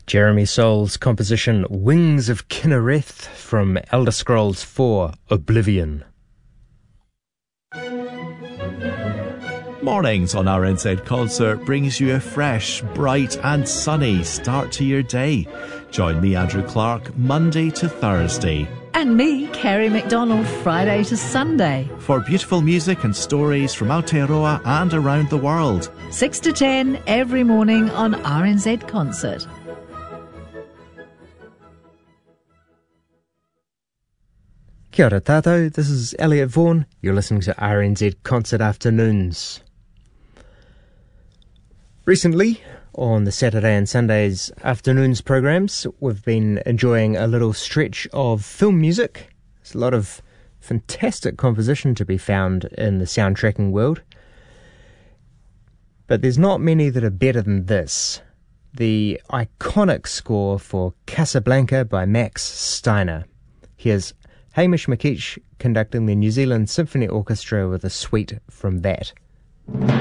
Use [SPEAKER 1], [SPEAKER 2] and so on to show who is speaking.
[SPEAKER 1] Jeremy Soul's composition Wings of Kinnereth from Elder Scrolls IV: Oblivion.
[SPEAKER 2] Mornings on RNZ Concert brings you a fresh, bright and sunny start to your day. Join me, Andrew Clark, Monday to Thursday.
[SPEAKER 3] And me, Kerry McDonald, Friday to Sunday.
[SPEAKER 2] For beautiful music and stories from Aotearoa and around the world.
[SPEAKER 3] 6 to 10 every morning on RNZ Concert.
[SPEAKER 1] Kia ora tātou, this is Elliot Vaughan. You're listening to RNZ Concert Afternoons. Recently, on the Saturday and Sundays afternoons programs, we've been enjoying a little stretch of film music. There's a lot of fantastic composition to be found in the soundtracking world. But there's not many that are better than this. The iconic score for Casablanca by Max Steiner. Here's Hamish McKeach conducting the New Zealand Symphony Orchestra with a suite from that.